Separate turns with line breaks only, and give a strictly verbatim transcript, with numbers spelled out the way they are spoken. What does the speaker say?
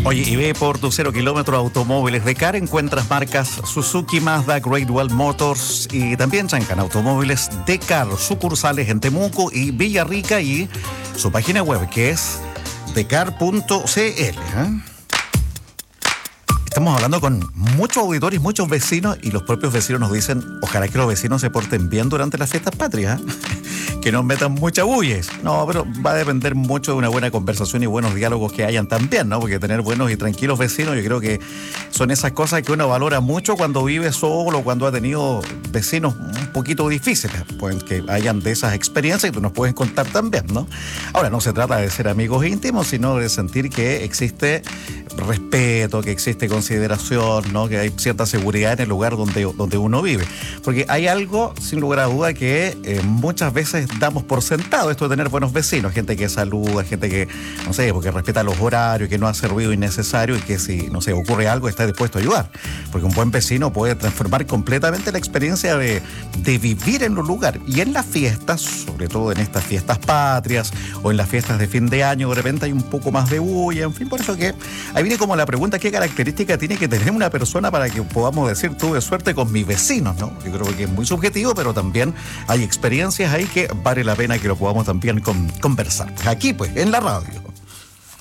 Oye, y ve por tu cero kilómetro automóviles de Car, encuentras marcas Suzuki, Mazda, Great Wall Motors y también Chancan Automóviles de Car, sucursales en Temuco y Villarrica y su página web que es decar punto c l. ¿eh? Estamos hablando con muchos auditores, muchos vecinos, y los propios vecinos nos dicen, ojalá que los vecinos se porten bien durante las fiestas patrias, ¿eh? que no metan mucha bulles. No, pero va a depender mucho de una buena conversación y buenos diálogos que hayan también, ¿no? Porque tener buenos y tranquilos vecinos, yo creo que son esas cosas que uno valora mucho cuando vive solo, cuando ha tenido vecinos un poquito difíciles, pues que hayan de esas experiencias y tú nos puedes contar también, ¿no? Ahora, no se trata de ser amigos íntimos, sino de sentir que existe respeto, que existe consideración, ¿no? Que hay cierta seguridad en el lugar donde, donde uno vive. Porque hay algo, sin lugar a duda, que eh, muchas veces damos por sentado, esto de tener buenos vecinos, gente que saluda, gente que, no sé, porque respeta los horarios, que no hace ruido innecesario y que si, no sé, ocurre algo está dispuesto a ayudar. Porque un buen vecino puede transformar completamente la experiencia de, de vivir en un lugar. Y en las fiestas, sobre todo en estas fiestas patrias o en las fiestas de fin de año, de repente hay un poco más de bulla, en fin, por eso que ahí viene como la pregunta, ¿qué característica tiene que tener una persona para que podamos decir tuve suerte con mis vecinos, ¿no? Yo creo que es muy subjetivo, pero también hay experiencias ahí que vale la pena que lo podamos también con, conversar. Aquí, pues, en la radio.